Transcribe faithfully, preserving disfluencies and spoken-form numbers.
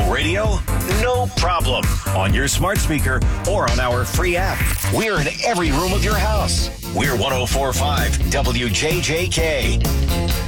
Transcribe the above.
radio? No problem. On your smart speaker or on our free app. We're in every room of your house. We're one oh four point five W J J K.